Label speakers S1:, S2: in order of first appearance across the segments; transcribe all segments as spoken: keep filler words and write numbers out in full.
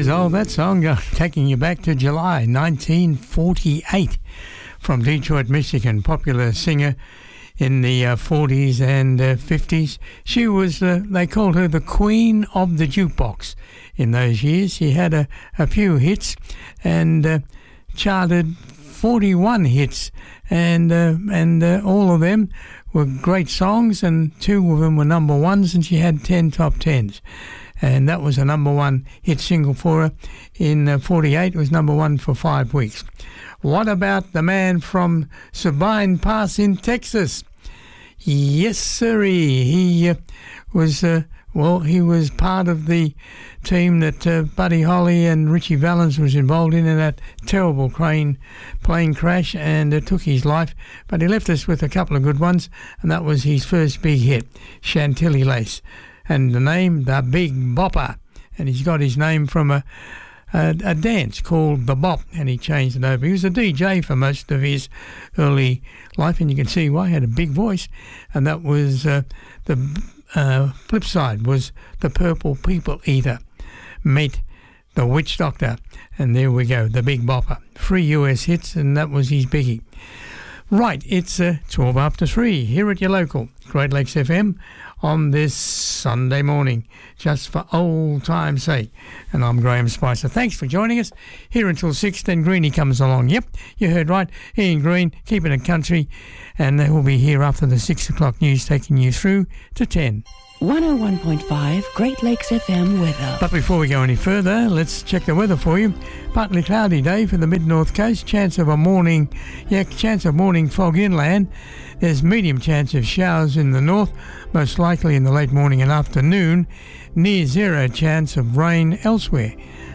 S1: years old, that song, uh, taking you back to July nineteen forty-eight from Detroit, Michigan. Popular singer in the uh, forties and uh, fifties. She was, uh, they called her the Queen of the Jukebox in those years. She had a, a few hits and uh, charted forty-one hits, and uh, and uh, all of them were great songs, and two of them were number ones, and she had ten top tens. And that was a number one hit single for her. In uh, forty-eight, it was number one for five weeks. What about the man from Sabine Pass in Texas? Yes, sirree. He uh, was, uh, well, he was part of the team that uh, Buddy Holly and Richie Valens was involved in in that terrible crane plane crash, and it took his life. But he left us with a couple of good ones, and that was his first big hit, Chantilly Lace. And the name, The Big Bopper. And he's got his name from a, a, a dance called The Bop, and he changed it over. He was a D J for most of his early life, and you can see why. He had a big voice, and that was uh, the uh, flip side was The Purple People Eater. Meet The Witch Doctor. And there we go, The Big Bopper. Three U S hits, and that was his biggie. Right, it's uh, twelve after three here at your local Great Lakes F M on this Sunday morning, just for old time's sake. And I'm Graham Spicer. Thanks for joining us here until six. Then Greenie comes along. Yep, you heard right. Ian Green, keeping it country. And they will be here after the six o'clock news, taking you through to ten.
S2: one oh one point five Great Lakes F M weather.
S1: But before we go any further, let's check the weather for you. Partly cloudy day for the mid-north coast. Chance of a morning, yeah, chance of morning fog inland. There's medium chance of showers in the north, most likely in the late morning and afternoon. Near zero chance of rain elsewhere.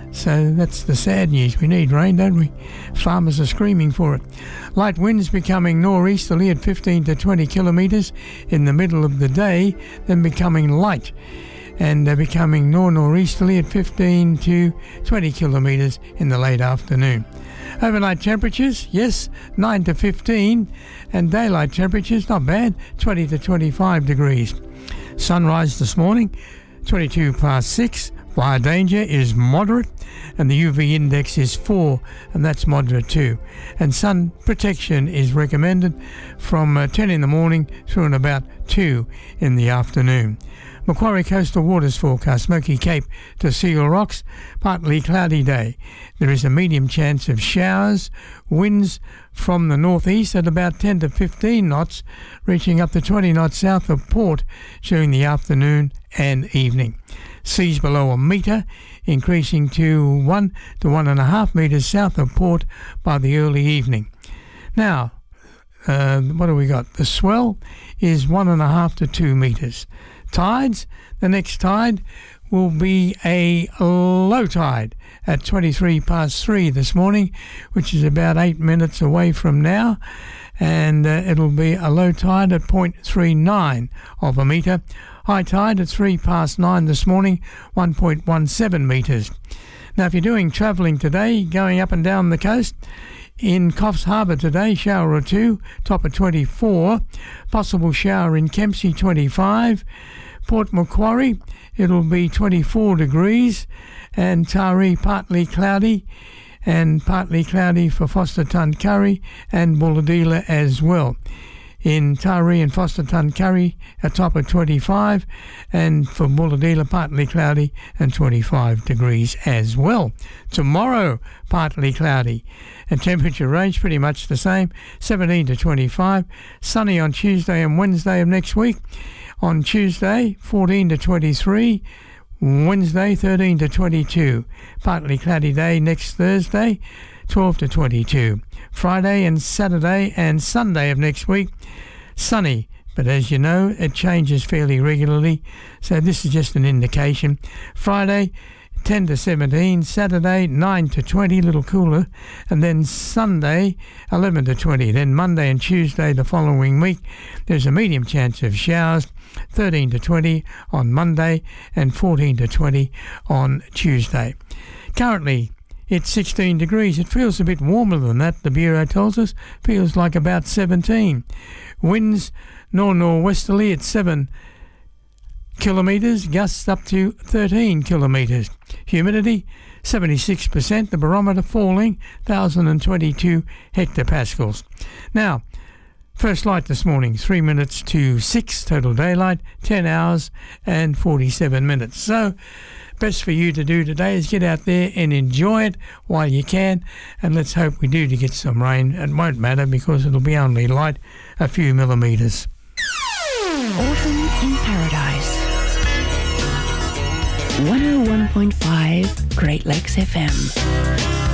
S1: So that's the sad news. We need rain, don't we? Farmers are screaming for it. Light winds becoming nor'easterly at fifteen to twenty kilometres in the middle of the day, then becoming light, and they're becoming nor-nor'easterly at fifteen to twenty kilometres in the late afternoon. Overnight temperatures, yes, nine to fifteen, and daylight temperatures, not bad, twenty to twenty-five degrees. Sunrise this morning, twenty-two past six. Fire danger is moderate, and the U V index is four, and that's moderate too. And sun protection is recommended from uh, ten in the morning through and about two in the afternoon. Macquarie Coastal Waters forecast, Smoky Cape to Seal Rocks, partly cloudy day. There is a medium chance of showers, winds from the northeast at about ten to fifteen knots, reaching up to twenty knots south of Port during the afternoon and evening. Seas below a metre, increasing to one to one and a half metres south of Port by the early evening. Now, uh, what do we got? The swell is one and a half to two metres. Tides, the next tide will be a low tide at twenty-three past three this morning, which is about eight minutes away from now, and uh, it'll be a low tide at zero point three nine of a metre. High tide at three past nine this morning, one point one seven metres. Now, if you're doing travelling today, going up and down the coast, in Coffs Harbour today, shower or two, top of twenty-four. Possible shower in Kempsey, twenty-five. Port Macquarie, it'll be twenty-four degrees. And Taree, partly cloudy. And partly cloudy for Foster Tuncurry and Bulladila as well. In Taree and Foster Tuncurry, a top of twenty-five, and for Bulladila, partly cloudy and twenty-five degrees as well. Tomorrow, partly cloudy, and temperature range pretty much the same, seventeen to twenty-five. Sunny on Tuesday and Wednesday of next week. On Tuesday, fourteen to twenty-three. Wednesday, thirteen to twenty-two. Partly cloudy day next Thursday, twelve to twenty-two. Friday and Saturday and Sunday of next week, sunny. But as you know, it changes fairly regularly, so this is just an indication. Friday, ten to seventeen. Saturday, nine to twenty, a little cooler. And then Sunday, eleven to twenty. Then Monday and Tuesday the following week, there's a medium chance of showers, thirteen to twenty on Monday and fourteen to twenty on Tuesday. Currently, it's sixteen degrees. It feels a bit warmer than that, the Bureau tells us. Feels like about seventeen. Winds nor-norwesterly at seven kilometres, gusts up to thirteen kilometres. Humidity, seventy-six percent. The barometer falling, one thousand twenty-two hectopascals. Now, first light this morning, three minutes to six, total daylight, ten hours and forty-seven minutes. So, best for you to do today is get out there and enjoy it while you can, and let's hope we do to get some rain. It won't matter because it'll be only light, a few millimetres.
S2: Autumn in Paradise. one oh one point five Great Lakes F M.